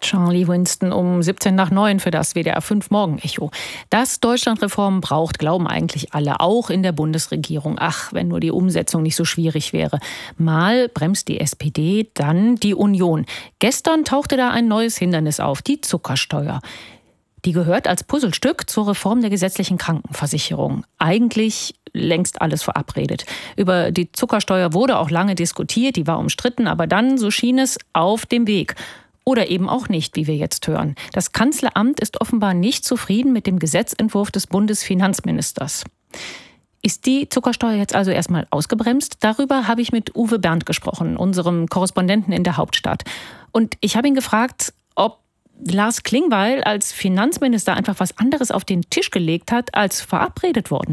Charlie Winston um 17 nach 9 für das WDR 5 Morgenecho. Dass Deutschland Reformen braucht, glauben eigentlich alle, auch in der Bundesregierung. Ach, wenn nur die Umsetzung nicht so schwierig wäre. Mal bremst die SPD, dann die Union. Gestern tauchte da ein neues Hindernis auf, die Zuckersteuer. Die gehört als Puzzlestück zur Reform der gesetzlichen Krankenversicherung. Eigentlich längst alles verabredet. Über die Zuckersteuer wurde auch lange diskutiert, die war umstritten, aber dann, so schien es, auf dem Weg. Oder eben auch nicht, wie wir jetzt hören. Das Kanzleramt ist offenbar nicht zufrieden mit dem Gesetzentwurf des Bundesfinanzministers. Ist die Zuckersteuer jetzt also erstmal ausgebremst? Darüber habe ich mit Uwe Bernd gesprochen, unserem Korrespondenten in der Hauptstadt. Und ich habe ihn gefragt, ob Lars Klingbeil als Finanzminister einfach was anderes auf den Tisch gelegt hat, als verabredet worden.